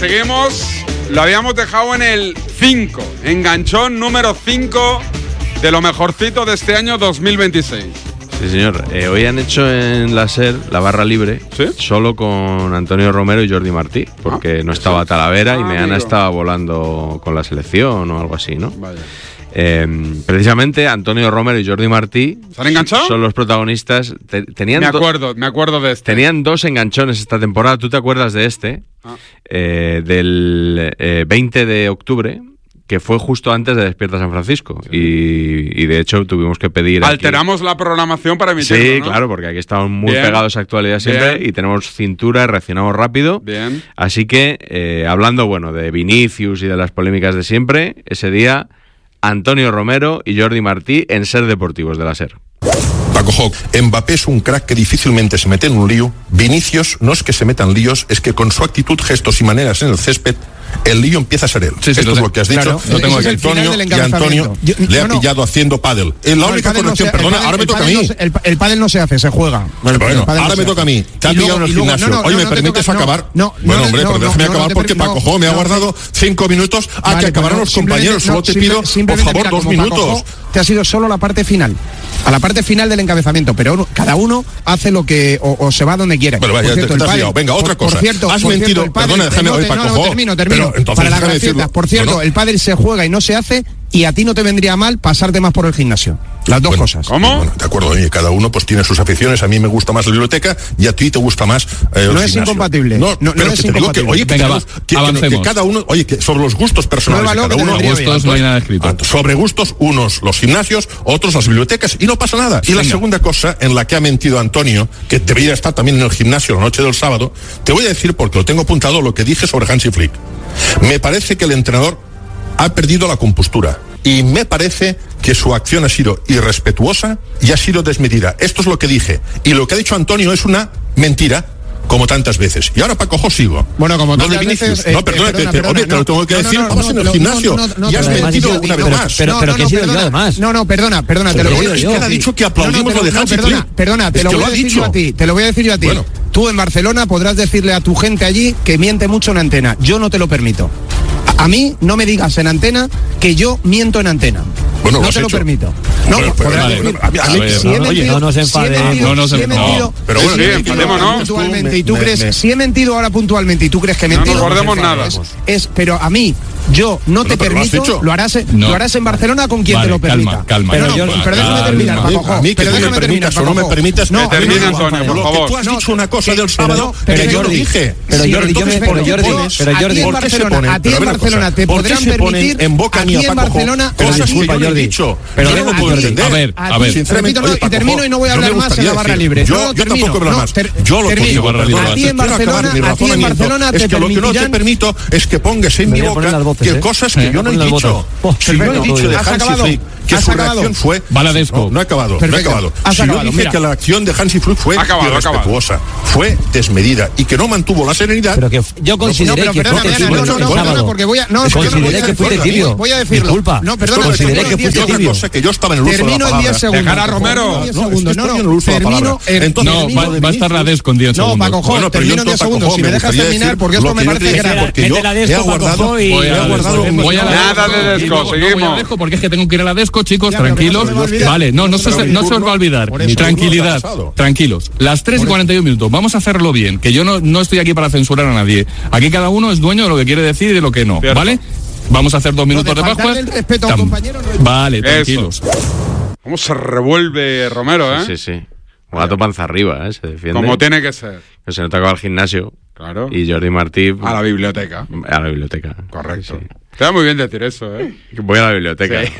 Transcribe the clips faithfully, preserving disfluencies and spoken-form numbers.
seguimos. Lo habíamos dejado en el cinco. Enganchón número cinco de lo mejorcito de este año dos mil veintiséis. Sí, señor. Eh, hoy han hecho en la SER la barra libre, ¿sí? Solo con Antonio Romero y Jordi Martí, porque ah, no estaba sí. Talavera ah, y Meana amigo. estaba volando con la selección o algo así, ¿no? Vaya. Eh, precisamente Antonio Romero y Jordi Martí ¿se han enganchado? Son los protagonistas. Te, tenían me acuerdo, do- me acuerdo de este. Tenían dos enganchones esta temporada. ¿Tú te acuerdas de este? Ah. Eh, del eh, veinte de octubre, que fue justo antes de Despierta San Francisco. Sí. Y, y de hecho tuvimos que pedir. Alteramos aquí la programación para emitirlo, Sí, ¿no? claro, porque aquí estamos muy Bien. pegados a actualidad siempre. Bien. Y tenemos cintura, reaccionamos rápido. Bien. Así que, eh, hablando bueno de Vinicius y de las polémicas de siempre, ese día Antonio Romero y Jordi Martí en SER Deportivos de la SER. Paco Hoc, Mbappé es un crack que difícilmente se mete en un lío. Vinicius no es que se meta en líos, es que con su actitud, gestos y maneras en el césped, el lío empieza a ser él. Sí, sí, Esto es lo que has dicho. Claro, lo tengo que Antonio, y Antonio Yo, le ha no, no. pillado haciendo pádel. En la no, única corrección, no se, perdona, pádel, ahora me toca a mí. No se, el, el pádel no se hace, se juega. Bueno, bueno ahora no me toca a mí. Te ha pillado en el luego, gimnasio. No, no, Oye, no, ¿me no permites toca, acabar? No, bueno, no, hombre, no, pero no, déjame no, acabar no porque no, Paco Jo me ha no, guardado cinco minutos a vale, que acabaran no, los compañeros. Solo te pido, por favor, dos minutos. Te ha sido solo la parte final. A la parte final del encabezamiento, pero cada uno hace lo que o, o se va donde quiere. Bueno, vaya, cierto, te has liado. Venga, otra cosa. Por cierto, has por mentido. Cierto, padre, Perdona, déjame hoy, Paco. No, no, termino, termino. Pero, entonces, para las gracietas. Por cierto, no, no. el pádel se juega y no se hace, y a ti no te vendría mal pasarte más por el gimnasio. Las dos bueno, cosas. ¿Cómo? Bueno, de acuerdo, oye, cada uno pues tiene sus aficiones. A mí me gusta más la biblioteca y a ti te gusta más eh, el No es gimnasio. incompatible. No, no, pero no que es te digo que, oye, que, Venga, tenemos, va, que, avancemos. que, que cada uno, oye, que sobre los gustos personales de cada uno. Gustos no hay nada escrito. Sobre gustos, unos los gimnasios, otros las bibliotecas, y no pasa nada. Y Venga. la segunda cosa en la que ha mentido Antonio, que debería estar también en el gimnasio la noche del sábado, te voy a decir, porque lo tengo apuntado, lo que dije sobre Hansi Flick. Me parece que el entrenador ha perdido la compostura. Y me parece que su acción ha sido irrespetuosa y ha sido desmedida. Esto es lo que dije. Y lo que ha dicho Antonio es una mentira, como tantas veces. Y ahora, Paco Jo, sigo. Bueno, como no de Vinicius. Veces, eh, no, perdona, eh, perdona, te, te, perdona, oye, te lo tengo que no, decir. no, no, Vamos no, en el no, gimnasio. no, no, no, y has no, mentido no, una no, vez no, más. Pero, no, pero no, que he no, sido perdona, yo, además. No, no, perdona, perdona. Te lo voy a decir. Es que él ha dicho que aplaudimos no, no, lo de no, Hansi perdona, Flick. perdona, te es lo que voy lo a ha decir dicho. yo a ti. Te lo voy a decir yo a ti. Bueno. Tú en Barcelona podrás decirle a tu gente allí que miente mucho en antena. Yo no te lo permito. A, a mí no me digas en antena que yo miento en antena. Bueno, no lo te has lo hecho. permito. No, Bueno, pero, podrás vale, decir, a mí- a mí- ver, si he no, mentido, oye, no nos si he enfade, mentido, no nos si he enfade. mentido, No, pero bueno, si he sí, mentido enfadémonos. ahora puntualmente y tú Me- crees, me- si he mentido ahora puntualmente y tú crees que he No nos mentido, guardemos es- nada. Es, es, pero a mí, yo no te pero lo has permito, dicho. lo harás, en- No. lo harás en Barcelona con quien Vale, te lo permita. calma, calma. Pero, Pero no, yo- pero déjame calma. terminar, Paco Jo. A mí que Pero tú me déjame terminar, permitas o no Paco me Jo. permitas, No, me termina, terminas, Antonio, por lo favor. que tú has No, dicho una cosa que- del sábado, no, pero pero yo lo Jordi, dije. pero Sí, Jordi, yo entonces, me- ¿por pero qué Jordi, pones- pero a ti Jordi, en ¿por qué se Barcelona, ponen? a ti Pero en a ver una Barcelona cosa, te ¿por qué podrán se ponen permitir en boca a mía, ti en Paco Jo, Barcelona, cosas a ti- que yo no he Jordi. dicho? Pero Yo venga, no puedo Jordi. entender. A ver, A a ti, ver. Sinceramente, repito, no, oye, y Paco termino Jo, y no voy a no me hablar más en gustaría la barra decir, libre. Yo, No, yo termino, tampoco hablo no, más. ter- Yo lo termino. consigo, A ti en perdona. Quiero acabar Barcelona- mi a ti en razonamiento. Barcelona te Es que lo que no te permitirán- permito es que pongas en Me mi voy a poner boca las voces, que ¿eh? cosas que Me voy yo a no he poner las dicho. voces. Oh, Si yo he perfecto. dicho de ¿Has Hansi acabado? Flick que ¿Has su acabado? reacción fue... Valadesco. No, no he acabado, no he Perfecto. acabado. Has Si yo acabado, dije mira. que la acción de Hansi Flick fue Acabado, irrespetuosa, fue desmedida y que no mantuvo la serenidad... Pero que f- yo consideré pero que perdona, fuiste perdona, tibio no, no, el no, sábado. perdona, porque voy a- no, Consideré porque voy a que fuiste decirlo, tibio. voy a decirlo. Disculpa. No, perdona, Esto- consideré esto- que fuiste yo otra tibio. cosa que yo estaba en el uso de la Termino en palabra. diez segundos. Dejar a Romero. Termino en diez No, segundos. estoy No, en el no, uso de la termino, palabra. eh, Entonces, No, termino- va, va a estar Radesco en diez No, segundos. Paco Jo, Bueno, pero termino yo en diez Paco segundos. Jo, Si me me dejas gustaría terminar, decir porque esto lo me que yo parece te grave. decía, porque Mete yo la he desco, Paco aguardado, Jo, y- he Voy a la aguardado desco. un Voy a la Nada desco. de desco, Y luego- no voy a seguimos. la desco porque es que tengo que ir a la desco, chicos, Ya, pero que no tranquilos. se me va a olvidar. Vale, no, no, se, Pero se- mi no se os turno- va a olvidar. por eso, Tranquilidad, turno pasado. tranquilos. Las tres y cuarenta y un minutos. Vamos a hacerlo bien, que yo no, no estoy aquí para censurar a nadie. Aquí cada uno es dueño de lo que quiere decir y de lo que no, Cierto. ¿vale? Vamos a hacer dos minutos de faltarle Pascua. el respeto a un Tam- compañero no es- Vale, Eso. tranquilos. ¿Cómo se revuelve Romero, eh? Sí, sí. Un gato panza arriba, ¿eh? Se defiende. Como tiene que ser. Que se nota que va al gimnasio. Claro. Y Jordi Martí... A la biblioteca. A la biblioteca. Correcto. Sí, Queda muy bien decir eso, ¿eh? sí. Voy a la biblioteca. Sí.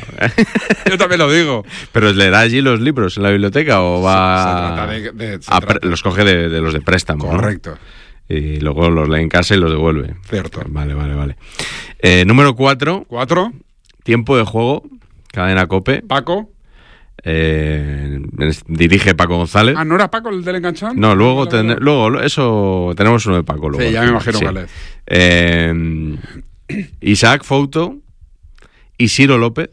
Yo también lo digo. ¿Pero leerá allí los libros en la biblioteca o va...? Se trata de- de- se a trata- pre- los coge de, de los de préstamo, ¿no? Correcto. Y luego los lee en casa y los devuelve. Cierto. Vale, vale, vale. Eh, número cuatro, Cuatro. tiempo de juego, cadena COPE. Paco. Eh, es- dirige Paco González. Ah, ¿no era Paco el del enganchón? No, luego, Vale, ten- vale. luego lo- eso tenemos uno de Paco. Luego, Sí, ya me imagino cuál es. Eh, Isaac Fouto y Ciro López,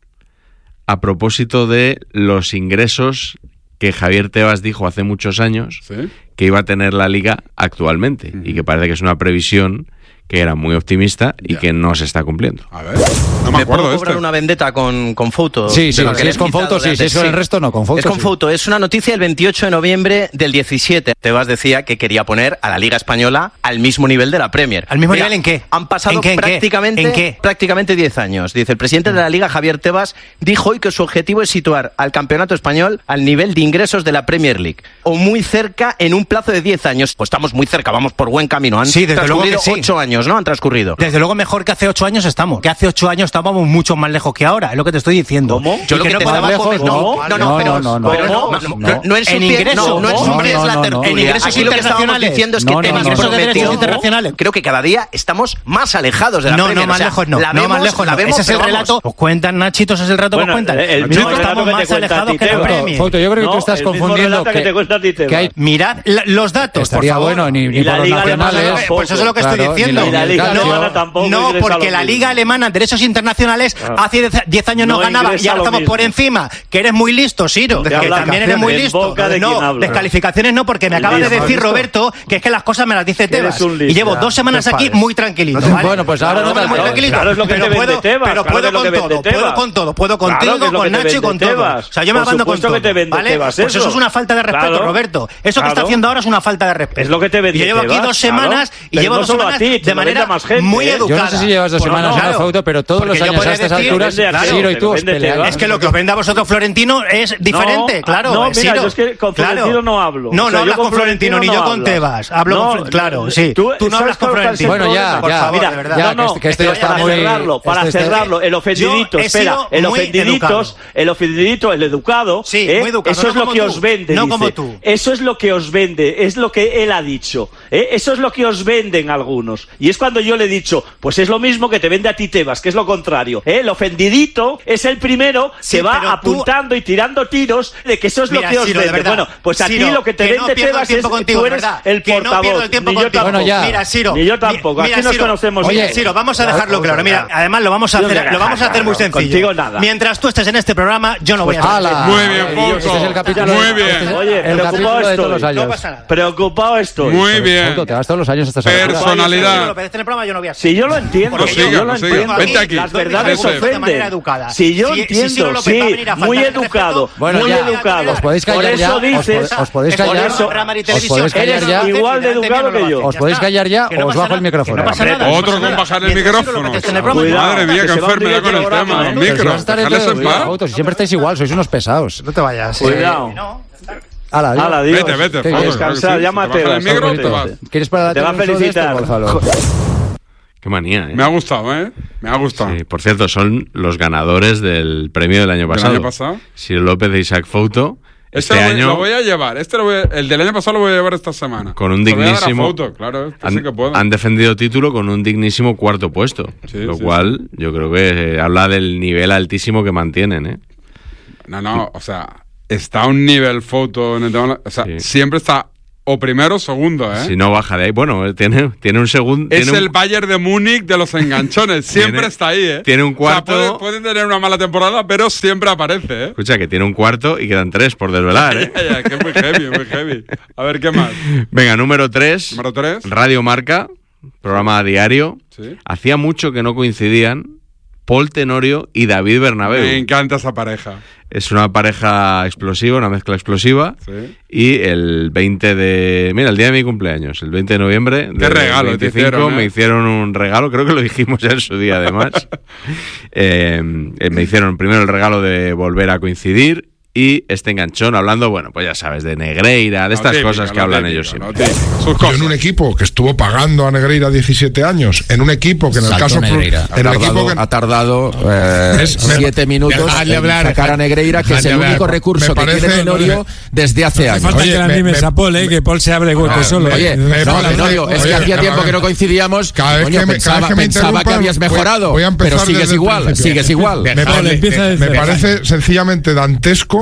a propósito de los ingresos que Javier Tebas dijo hace muchos años ¿Sí? que iba a tener la Liga actualmente, Ujú. y que parece que es una previsión que era muy optimista y ya. que no se está cumpliendo. A ver, no me, ¿Me acuerdo puedo de cobrar esto. una vendetta con, con Fouto? Sí, sí, si es con Fouto, sí, si es con el resto, no, con Fouto. Es con sí. Fouto, es una noticia del veintiocho de noviembre del diecisiete. Tebas decía que quería poner a la Liga Española al mismo nivel de la Premier. ¿Al mismo Mira, nivel en qué? Han pasado ¿En qué, en prácticamente, qué? ¿En qué? prácticamente diez años. Dice, el presidente de la Liga, Javier Tebas, dijo hoy que su objetivo es situar al campeonato español al nivel de ingresos de la Premier League, o muy cerca en un plazo de diez años. Pues estamos muy cerca, vamos por buen camino. Han sí, desde luego que sí. ocho años, ¿no? Han transcurrido. Desde luego mejor que hace ocho años estamos. Que hace ocho años estábamos mucho más lejos que ahora, es lo que te estoy diciendo. ¿Cómo? Yo lo que, que te estaba comentando. No, no, no, pero no, no, pero no, no, no, no es en ingresos, no, no es no, no, la tertulia. En ingresos Aquí lo que estábamos diciendo es que Tebas prometió. internacionales. Creo que cada día estamos más alejados de la no, Premier. No, más o sea, lejos no. La no, vemos, más lejos la no. vemos, Ese es el relato. Os cuentan, Nachitos, es el relato que os cuentan. El no estamos más alejados que la Premier. Fouto, yo creo que tú estás confundiendo que hay. Mirad los datos, por estaría favor. bueno, ni, ni por los nacionales. Pues eso es lo que estoy diciendo. No, porque la Liga Alemana en derechos internacionales hace diez años no ganaba y ahora estamos por encima. Que eres muy listo, Siro. Que también eres muy listo. No, descalificaciones no, porque me acaba de decir Roberto que es que las cosas me las dice Tebas. Y llevo dos semanas aquí muy tranquilito. Bueno, pues ahora no muy tranquilito. Pero puedo, pero puedo con todo, puedo con todo, puedo contigo, con Nacho y con todo. O sea, yo me abando con todo, ¿vale? Pues eso es una falta de respeto, Roberto. Eso que está haciendo ahora es una falta de respeto. Es lo que te vende. Y llevo aquí dos semanas y llevo dos semanas de manera muy educada. Yo no sé si llevas dos semanas en Fouto, pero todos los años a estas alturas, Siro y tú os peleáis. Es que lo que os vende a vosotros Florentino es diferente, claro. No, mira, yo es que con Florentino no hablo. No, no hablas con Florentino ni yo con Tebas. Hablo, claro, sí. Tú no hablas con Florentino. Bueno, ya, ya, mira, de verdad. No, no, que esto ya está muy... Para cerrarlo, el ofendidito, espera, el ofendiditos, el ofendidito, el educado, sí, muy educado. Eso es lo que os vende, no como tú. Eso es lo que os vende, es lo que él ha dicho. Eso es lo que os venden algunos. Y es cuando yo le he dicho, pues es lo mismo que te vende a ti Tebas, que es lo contrario. El ofendidito es el primero sí, que va apuntando tú... y tirando tiros de que eso es Mira, lo que os Siro, vende. Bueno, pues a Siro, ti lo que te que vende no Tebas es contigo, tú eres el que portavoz. No pierdo el tiempo ni yo contigo. tampoco. Bueno, ya. Mira, Siro, ni yo tampoco. Mira, Aquí nos Siro, conocemos oye, bien. Siro, vamos a dejarlo claro. Mira, además lo vamos a hacer, lo vamos a hacer muy sencillo. Contigo nada. Mientras tú estés en este programa, yo no voy a estar. Muy bien, Fouto. Muy bien. Oye, preocupado estoy. No pasa nada. Preocupado estoy. Muy bien. Te vas todos los años a estas personalidad. Si yo lo entiendo, no siga, yo no lo siga. entiendo. Vente aquí. Las verdades ofenden. Si yo entiendo, sí, muy educado, bueno, muy ya, educado. Os podéis callar por eso ya, dices, os, os podéis callar, eso, os podéis callar ya. Igual de educado que yo. Os podéis callar ya o os bajo el micrófono. Otro con bajar el micrófono. Madre mía, qué enfermedad con el tema. Los micros. Dejadles en paz. Si siempre estáis igual, sois unos pesados. No te vayas. Cuidado. Hala, Hala, Dios. Vete, vete. A descansar, llámate. ¿Quieres para la Te va a felicitar. Qué manía, ¿eh? Me ha gustado, ¿eh? Me ha gustado. Sí, por cierto, son los ganadores del premio del año pasado. ¿Del año pasado? Siro López de Isaac Fouto. Este, este lo, voy, año lo voy a llevar. Este lo voy a, el del año pasado lo voy a llevar esta semana. Con un dignísimo. Fouto, claro, este han, sí que puedo. han defendido título con un dignísimo cuarto puesto. Sí, lo sí, cual sí. yo creo que eh, habla del nivel altísimo que mantienen, ¿eh? No, no, o sea, está a un nivel Fouto en el tema, o sea, Sí. siempre está o primero o segundo, ¿eh? Si no baja de ahí, bueno, tiene, tiene un segundo. Es el un... Bayern de Múnich de los enganchones, siempre tiene, está ahí, ¿eh? Tiene un cuarto. O sea, puede, puede tener una mala temporada, pero siempre aparece, ¿eh? Escucha, que tiene un cuarto y quedan tres por desvelar, ¿eh? ya, ya, que es muy heavy, muy heavy. A ver, ¿qué más? Venga, número tres. Número tres. Radio Marca, programa a diario. Sí. Hacía mucho que no coincidían Paul Tenorio y David Bernabéu. Me encanta esa pareja. Es una pareja explosiva, una mezcla explosiva. Sí. Y el veinte de... Mira, el día de mi cumpleaños, el veinte de noviembre ¿Qué del regalo te veinticinco, hicieron, eh? me hicieron un regalo, creo que lo dijimos ya en su día además. eh, me hicieron primero el regalo de volver a coincidir y este enganchón hablando, bueno, pues ya sabes, de Negreira, de estas típico, cosas que lo hablan típico, ellos siempre. lo típico. Sus Yo cosas. en un equipo que estuvo pagando a Negreira diecisiete años, en un equipo que en el Saltó caso Negreira. en el ha, equipo tardado, que, ha tardado eh, Es- siete me- minutos dejadle en hablar, sacar a Negreira, que es el dejadle único hablar. recurso Me que parece- tiene Tenorio desde hace años. Falta Oye, que la me- animes me- a Paul, eh, que Paul se abre hueco No, solo. me- Oye, me no, parece- Tenorio, es que oye, hacía a tiempo ver, que no coincidíamos. cada vez Coño, que me, cada pensaba, vez que me pensaba que interrumpan, habías voy a- mejorado, voy a empezar pero sigues desde el igual, principio. sigues igual. Me, Paul, pare- empieza me- desde me abajo. parece sencillamente dantesco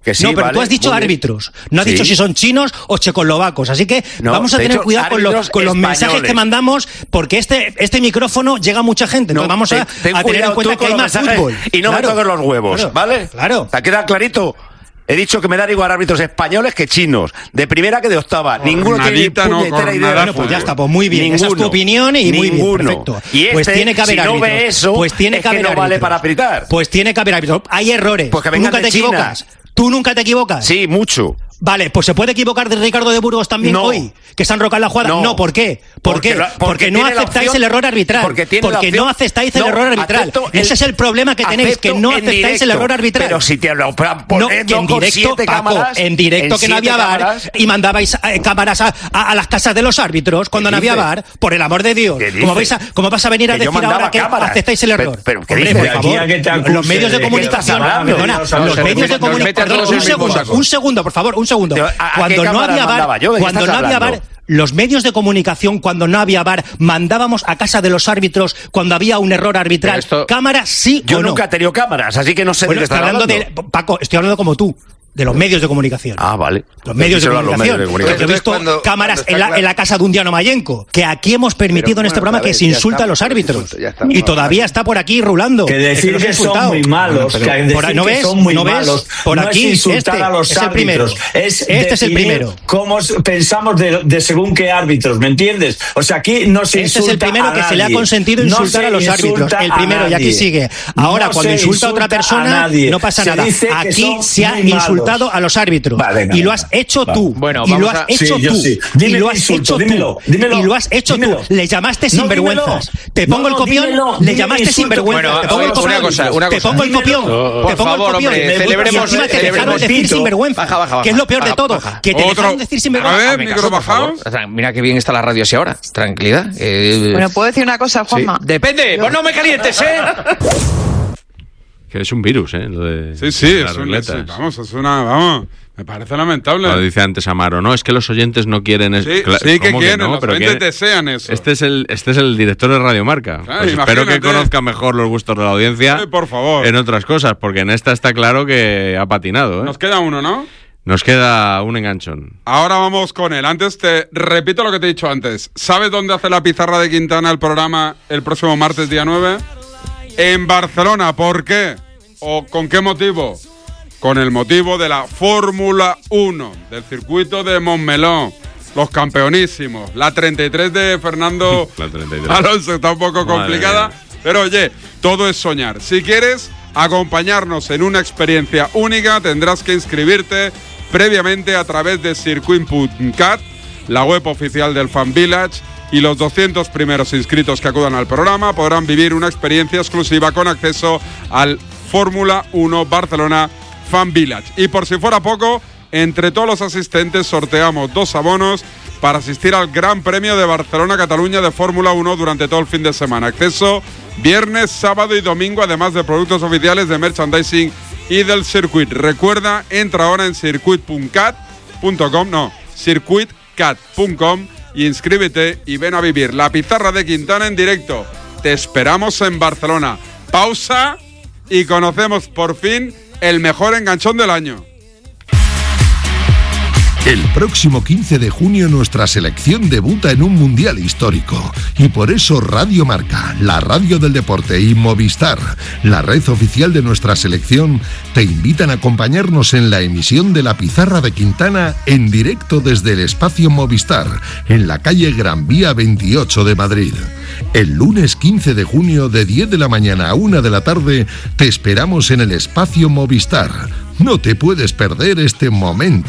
Que sí, no, pero vale, tú has dicho árbitros, no has sí. dicho si son chinos o checoslovacos, así que no, vamos a tener hecho, cuidado con los, con los mensajes que mandamos, porque este, este micrófono llega a mucha gente, entonces no, vamos a, ten, ten a tener en cuenta que hay más fútbol. Y no claro, me toques los huevos, claro, ¿vale? Claro. ¿Te queda clarito? He dicho que me dan igual árbitros españoles que chinos, de primera que de octava. Oh, Ninguno nadita, tiene no, puñetera idea. Bueno, pues ya está, pues muy bien. Ninguno. Esa es tu opinión y muy Ninguno. bien, perfecto. Y este, pues tiene que haber si no árbitros. ve eso, pues tiene es que, haber que no árbitros. vale para apretar. Pues tiene que haber árbitros. Hay errores. Pues que Tú nunca te de China. equivocas. Tú nunca te equivocas. Sí, mucho. Vale, pues se puede equivocar de Ricardo de Burgos también no. hoy, que se han rocado la jugada. No, no ¿por qué? ¿Por porque qué? La, porque, porque no aceptáis opción, el error arbitral. Porque, tiene porque opción, no aceptáis el no, error arbitral. El, Ese es el problema que tenéis, que no aceptáis directo, el error arbitral. Pero si te lo ponen no, que en directo, Paco, cámaras, en directo en que no había bar y mandabais eh, cámaras a, a, a las casas de los árbitros cuando no había bar, por el amor de Dios. ¿Cómo, vais a, ¿Cómo vas a venir a decir ahora que cámaras. aceptáis el error? Pero, pero Hombre, por favor, los medios de comunicación, perdona, los medios de comunicación, un segundo, un segundo, por favor, un segundo. Cuando no había bar, cuando no había bar, los medios de comunicación, cuando no había bar, mandábamos a casa de los árbitros cuando había un error arbitral. Esto, cámaras sí yo o no. Yo nunca he tenido cámaras, así que no sé bueno, de qué estás hablando. De, Paco, estoy hablando como tú. De los medios de comunicación. Ah, vale. Los medios de comunicación. Medios de comunicación. Porque he visto cuando, cámaras cuando en, la, claro. en la casa de un Diano Mayenco, que aquí hemos permitido Pero, en este bueno, programa vez, que se insulta está, a los árbitros. Está, y todavía está por aquí rulando. Que decir que, que son muy malos. Bueno, que por, ¿no ves? Son muy ¿No ves? Malos. Por no aquí, es insultar este a los es el primero. Es este es el primero. Cómo pensamos de, de según qué árbitros, ¿me entiendes? O sea, aquí no se este insulta es el primero a que nadie. se le ha consentido insultar no a los árbitros. El primero, y aquí sigue. Ahora, no cuando insulta a otra persona, no pasa nada. Aquí se ha insultado a los árbitros. Vale, y lo has hecho vale. tú. Bueno, y lo has a... hecho sí, tú. Sí. Dime y lo has insulto, hecho dímelo, tú. Dímelo, y lo has hecho dímelo. tú. Le llamaste no, sinvergüenzas. Dímelo. Te pongo no, el copión. Dímelo, le llamaste sinvergüenzas. Bueno, te pongo el copión. Una cosa, una cosa. Te pongo el copión. Oh, te pongo favor, el copión. Hombre, celebremos, y encima te dejaron decir sinvergüenza. Baja, baja, baja. Que es lo peor de todo. Baja. Que te dejaron decir sinvergüenza. A ver, micro bajado. Mira qué bien está la radio así ahora. Tranquilidad. Bueno, ¿puedo decir una cosa, Juanma? Depende. Pues no me calientes, ¿eh? Que es un virus, ¿eh? Lo de sí, sí, es un, sí, vamos, es una, vamos, me parece lamentable. Lo dice antes Amaro, no, es que los oyentes no quieren eso. Sí, sí que quieren, que no? los Pero oyentes quieren... desean eso. Este es el, este es el director de Radio Marca. Claro, pues espero que conozca mejor los gustos de la audiencia. Sí, por favor. En otras cosas, porque en esta está claro que ha patinado, ¿eh? Nos queda uno, ¿no? Nos queda un enganchón. Ahora vamos con él. Antes te repito lo que te he dicho antes. ¿Sabes dónde hace la pizarra de Quintana el programa el próximo martes día nueve? En Barcelona. ¿Por qué? ¿O con qué motivo? Con el motivo de la Fórmula uno, del circuito de Montmeló, los campeonísimos. La treinta y tres de Fernando la treinta y tres. Alonso está un poco Madre complicada, mía. Pero oye, todo es soñar. Si quieres acompañarnos en una experiencia única, tendrás que inscribirte previamente a través de circuit punto cat, la web oficial del Fan Village, y los doscientos primeros inscritos que acudan al programa podrán vivir una experiencia exclusiva con acceso al Fórmula uno Barcelona Fan Village. Y por si fuera poco, entre todos los asistentes sorteamos dos abonos para asistir al Gran Premio de Barcelona-Cataluña de Fórmula uno durante todo el fin de semana. Acceso viernes, sábado y domingo, además de productos oficiales de merchandising y del circuit. Recuerda, entra ahora en circuit punto cat punto com, no, circuit cat punto com y inscríbete y ven a vivir la pizarra de Quintana en directo. Te esperamos en Barcelona. Pausa y conocemos por fin el mejor enganchón del año. El próximo quince de junio nuestra selección debuta en un mundial histórico y por eso Radio Marca, la radio del deporte, y Movistar, la red oficial de nuestra selección, te invitan a acompañarnos en la emisión de la pizarra de Quintana en directo desde el espacio Movistar, en la calle Gran Vía veintiocho de Madrid. El lunes quince de junio de diez de la mañana a una de la tarde te esperamos en el espacio Movistar. No te puedes perder este momento